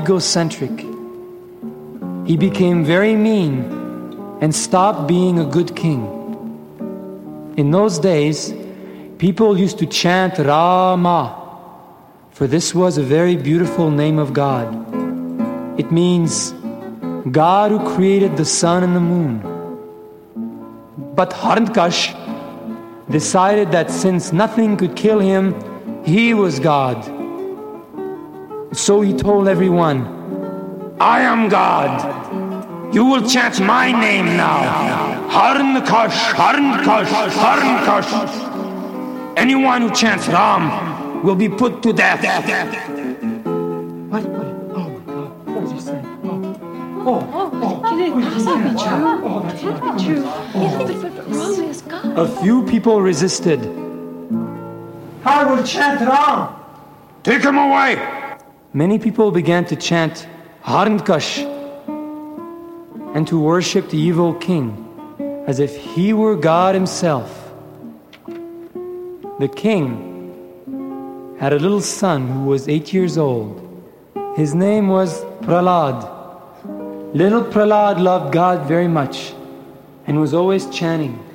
egocentric. He became very mean and stopped being a good king. In those days, people used to chant Rama, for this was a very beautiful name of God. It means God who created the sun and the moon. But Harandkash decided that since nothing could kill him, he was God. So he told everyone, I am God. You will chant my name now. Harandkash, Harandkash, Harandkash. Anyone who chants Ram will be put to death. What? Oh my God. What did you say? A few people resisted. I will chant Ram. Take him away. Many people began to chant Harandkash and to worship the evil king as if he were God himself. The king had a little son who was 8 years old. His name was Prahlad. Little Prahlad loved God very much and was always chanting